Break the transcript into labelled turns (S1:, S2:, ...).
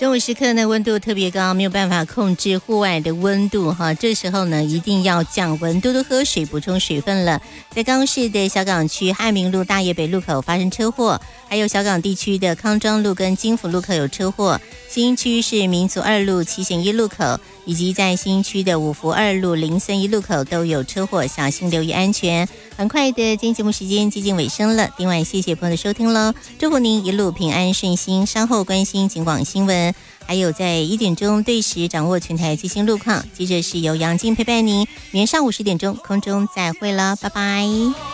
S1: 中午时刻呢，温度特别高，没有办法控制户外的温度哈。这时候呢，一定要降温，多多喝水，补充水分了。在高雄市的小港区汉明路大业北路口发生车祸，还有小港地区的康庄路跟金福路口有车祸。新区是民族二路七贤一路口，以及在新区的五福二路林森一路口都有车祸，小心留意安全。很快的，今天节目时间接近尾声了，另外谢谢朋友的收听喽，祝福您一路平安顺心。稍后关心警广新闻，还有在1点钟对时掌握全台最新路况。接着是由杨静陪伴您，明天上午10点钟空中再会了，拜拜。